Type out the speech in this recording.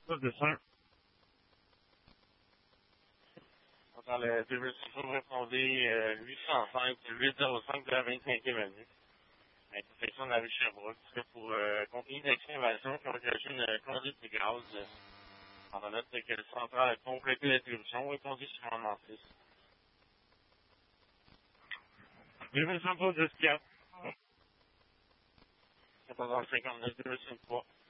Ça, de 5. Dans le WC, vous répondez 805 805 de la 25e année. Intersection de la rue Sherbrooke. C'est pour compagnie d'excavation qui ont engagé une conduite de gaz. On note que le central a complété l'attribution et conduit sur un 6. 2053 14 59 253.